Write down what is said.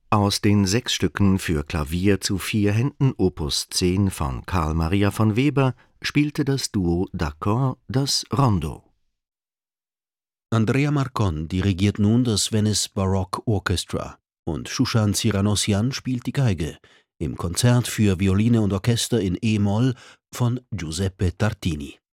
Aus den 6 Stücken für Klavier zu 4 Händen Opus 10 von Carl Maria von Weber spielte das Duo D'Accord das Rondo. Andrea Marcon dirigiert nun das Venice Baroque Orchestra und Shushan Tsiranossian spielt die Geige im Konzert für Violine und Orchester in e-Moll von Giuseppe Tartini.